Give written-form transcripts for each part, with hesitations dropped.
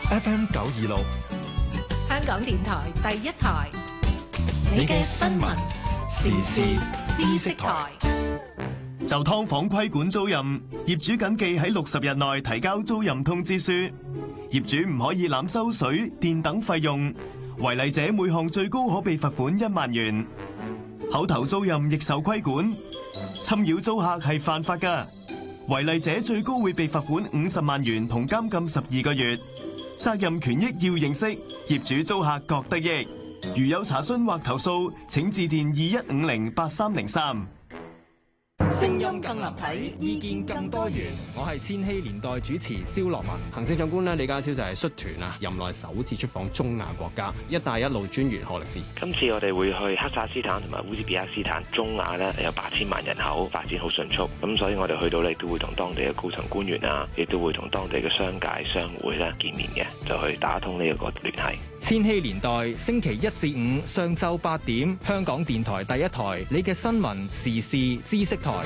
FM 926， 香港電台第一台，你嘅新聞時事知識台。 就劏房規管租賃，業主謹記喺60日內提交租賃通知書。業主唔可以濫收水電等費用，違例者每項最高可被罰款1萬元。口頭租賃亦受規管，侵擾租客係犯法㗎。違例者最高會被罰款50萬元同監禁12個月。責任權益要認識，業主租客各得益。如有查詢或投訴，請致電21508303。 聲音更立體，意見更多元。我係千禧年代主持蕭樂文。行政長官李家超就係率團啊，任內首次出訪中亞國家。一帶一路專員何力智， 今次我哋會去哈薩斯坦同埋烏茲別克斯坦。中亞咧有8000萬人口，發展好迅速，咁所以我哋去到咧都會同當地嘅高層官員啊，亦都會同當地嘅商界商會咧見面嘅，就去打通呢一個聯繫。 千禧年代星期1至5上晝8點，香港電台第一台，你嘅新聞時事知識台。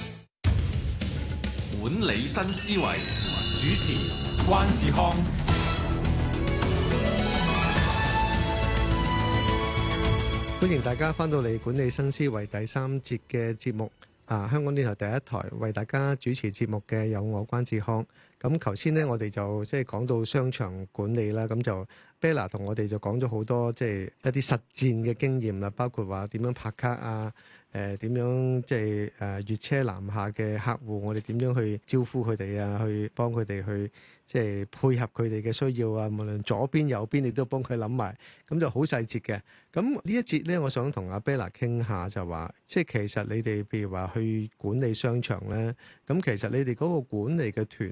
管理新思維，主持關志康。 歡迎大家翻到嚟管理新思維第3節嘅節目。香港電台第一台為大家主持節目嘅有我關志康。咁頭先呢，我哋就即係講到商場管理啦，咁就 Bella 同我哋就講咗好多即係一啲實戰嘅經驗啦，包括話點樣拍卡啊，點樣即係越車南下嘅客戶，我哋點樣去招呼佢哋啊，去幫佢哋去即係配合佢哋嘅需要啊，無論左邊右邊，你都幫佢諗埋，咁就好細節嘅。咁呢一節咧，我想同阿 Bella 傾下，就話即係其實你哋譬如話去管理商場咧，咁其實你哋嗰個管理嘅團